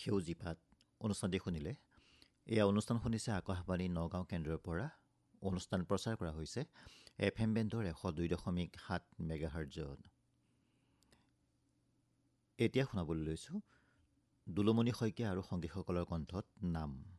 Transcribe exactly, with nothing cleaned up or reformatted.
সেউজী পাত অনুষ্ঠানটি শুনিলে। এয়া অনুষ্ঠান শুনিছে আকাশবাণী নগাঁও কেন্দ্ৰৰ পৰা। অনুষ্ঠান প্ৰচাৰ কৰা হৈছে এফ এম বেণ্ডৰ এশ দুই দশমিক সাত মেগাহাৰ্জত। এতিয়া শুনাবলৈ লৈছোঁ দুলুমণি শইকীয়া আৰু সংগীসকলৰ কণ্ঠত নাম।